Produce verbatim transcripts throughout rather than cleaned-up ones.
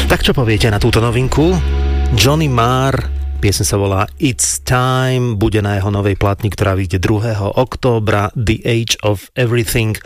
Tak čo poviete na túto novinku? Johnny Marr, pieseň sa volá It's Time, bude na jeho novej platni, ktorá vyjde druhého októbra, The Age of Everything.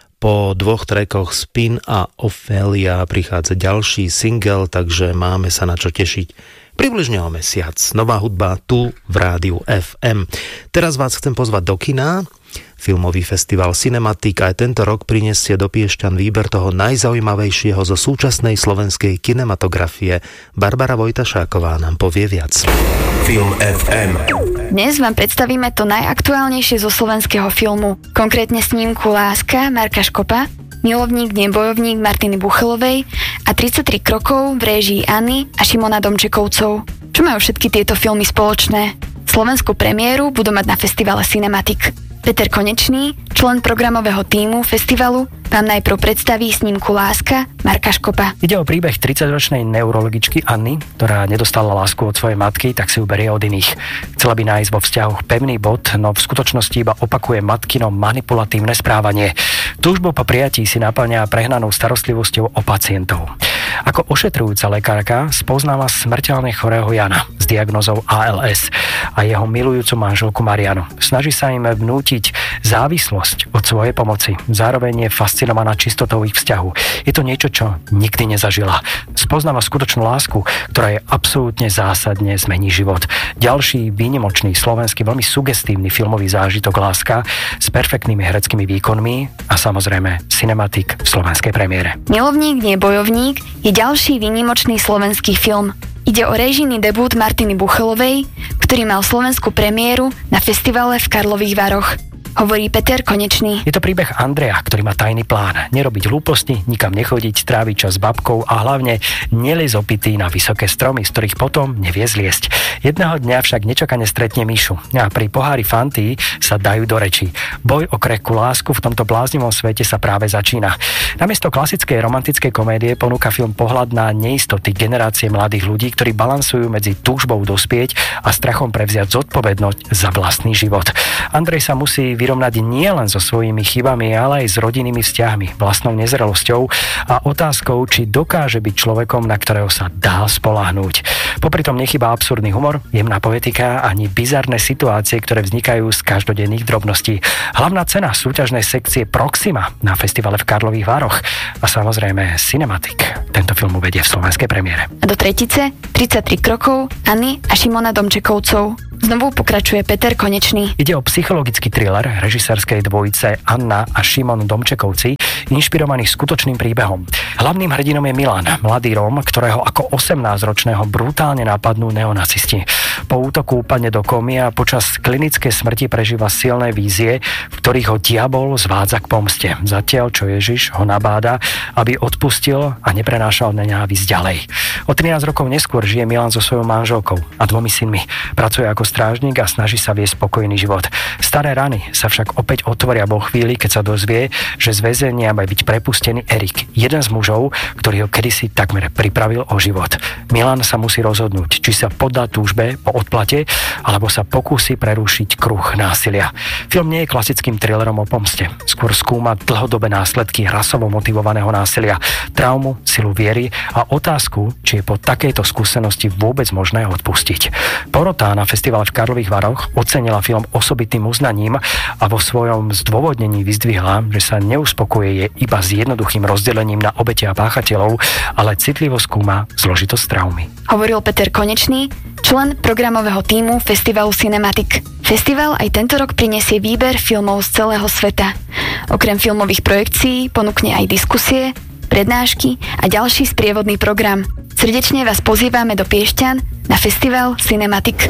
Po dvoch trackoch Spin a Ophelia prichádza ďalší single, takže máme sa na čo tešiť. Približne o mesiac. Nová hudba tu v rádiu ef em. Teraz vás chcem pozvať do kina. Filmový festival Cinematic aj tento rok prinesie do Piešťan výber toho najzaujímavejšieho zo súčasnej slovenskej kinematografie. Barbara Vojtašáková nám povie viac. Film ef em. Dnes vám predstavíme to najaktuálnejšie zo slovenského filmu, konkrétne snímku Láska Marka Škopa, Milovník, nebojovník Martiny Buchelovej a tridsaťtri krokov v réžii Anny a Šimona Domčekovcov. Čo majú všetky tieto filmy spoločné? Slovenskú premiéru budú mať na festivale Cinematic. Peter Konečný, člen programového tímu festivalu, vám najprv predstaví snímku Láska Marka Škopa. Ide o príbeh tridsaťročnej neurologičky Anny, ktorá nedostala lásku od svojej matky, tak si ju berie od iných. Chcela by nájsť vo vzťahoch pevný bod, no v skutočnosti iba opakuje matkino manipulatívne správanie. Túžbu po prijatí si naplňa prehnanou starostlivosťou o pacientov. Ako ošetrujúca lekárka spoznáva smrteľne chorého Jana s diagnózou á el es a jeho milujúcu manželku Marianu. Snaží sa im vnútiť závislosť od svojej pomoci. Zároveň je fascinovaná čistotou ich vzťahu. Je to niečo, čo nikdy nezažila. Spoznáva skutočnú lásku, ktorá je absolútne zásadne zmení život. Ďalší výnimočný slovenský, veľmi sugestívny filmový zážitok Láska s perfektnými hereckými výkonmi a samozrejme Cinematic v slovenskej premiére. Milovník, nebojovník je ďalší výnimočný slovenský film. Ide o režijný debút Martiny Buchelovej, ktorý mal slovenskú premiéru na festivale v Karlových Varoch. Hovorí Peter Konečný. Je to príbeh Andreja, ktorý má tajný plán. Nerobiť hlúposti, nikam nechodiť, tráviť čas s babkou a hlavne neliez opitý na vysoké stromy, z ktorých potom nevie zliesť. Jedného dňa však nečakane stretne Mišu a pri pohári Fanty sa dajú do rečí. Boj o krehkú lásku v tomto bláznivom svete sa práve začína. Namiesto klasickej romantickej komédie ponúka film pohľad na neistoty generácie mladých ľudí, ktorí balansujú medzi túžbou dospieť a strachom prevziať zodpovednosť za vlastný život. Andrej sa musí vyrovnať nie len so svojimi chybami, ale aj s rodinnými vzťahmi, vlastnou nezrelosťou a otázkou, či dokáže byť človekom, na ktorého sa dá spoľahnúť. Popri tom nechýba absurdný humor, jemná poetika ani bizarné situácie, ktoré vznikajú z každodenných drobností. Hlavná cena súťažnej sekcie Proxima na festivale v Karlových Vároch a samozrejme Cinematic tento film uvedie v slovenskej premiére. A do tretice tridsaťtri krokov Anny a Šimona Domčekovcov. Znovu pokračuje Peter Konečný. Ide o psychologický thriller režisérskej dvojice Anna a Šimon Domčekovci, inšpirovaný skutočným príbehom. Hlavným hrdinom je Milan, mladý Róm, ktorého ako osemnásťročného brutálne napadnú neonacisti. Po útoku upadne do komy a počas klinickej smrti prežíva silné vízie, v ktorých ho diabol zvádza k pomste. Zatiaľ, čo Ježiš ho nabáda, aby odpustil a neprenášal nenávisť ďalej. O trinásť rokov neskôr žije Milan so svojou manželkou a dvomi synmi. Pracuje ako strážnik a snaží sa viesť spokojný život. Staré rany sa však opäť otvoria vo chvíli, keď sa dozvie, že z väzenia má byť prepustený Erik, jeden z mužov, ktorý ho kedysi takmer pripravil o život. Milan sa musí rozhodnúť, či sa poddá túžbe po odplate, alebo sa pokúsi prerušiť kruh násilia. Film nie je klasickým thrillerom o pomste. Skôr skúma dlhodobé následky rasovo motivovaného násilia, traumu, silu viery a otázku, či je po takejto skúsenosti vôbec možné odpustiť. Porota na festival v Karlových Varoch ocenila film osobitným uznaním a vo svojom zdôvodnení vyzdvihla, že sa neuspokoje iba s jednoduchým rozdelením na obete a páchateľov, ale citlivo skúma zložitosť traumy. Hovoril Peter Konečný, člen programového tímu festivalu Cinematic. Festival aj tento rok prinesie výber filmov z celého sveta. Okrem filmových projekcií ponúkne aj diskusie, prednášky a ďalší sprievodný program. Srdečne vás pozývame do Piešťan na festival Cinematic.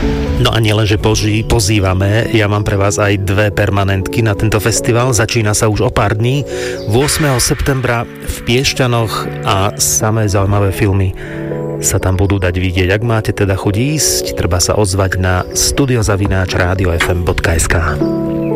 No a nielenže poži, pozývame, ja mám pre vás aj dve permanentky na tento festival. Začína sa už o pár dní, ôsmeho septembra v Piešťanoch a samé zaujímavé filmy sa tam budú dať vidieť. Ak máte teda chuť ísť, treba sa ozvať na studiozavináč rádio ef em bodka es ká.